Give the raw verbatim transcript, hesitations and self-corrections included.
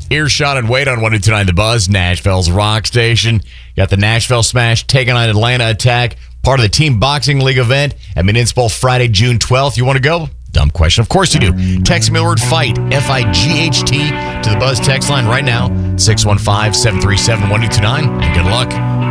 Earshot and Wade on one two nine The Buzz, Nashville's rock station. Got the Nashville Smash taking on Atlanta Attack, part of the Team Boxing League event at Municipal Friday, June twelfth. You want to go? Dumb question. Of course you do. Text me the word FIGHT, F I G H T, to the Buzz text line right now, six one five, seven three seven, one two two nine, and good luck.